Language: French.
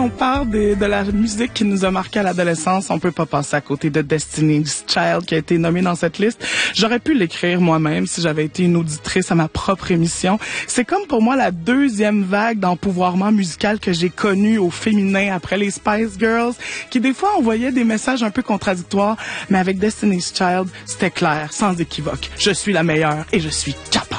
on parle de la musique qui nous a marqué à l'adolescence, on peut pas passer à côté de Destiny's Child qui a été nommé dans cette liste. J'aurais pu l'écrire moi-même si j'avais été une auditrice à ma propre émission. C'est comme pour moi la deuxième vague d'empouvoirment musical que j'ai connu au féminin après les Spice Girls, qui des fois envoyaient des messages un peu contradictoires, mais avec Destiny's Child, c'était clair, sans équivoque. Je suis la meilleure et je suis capable.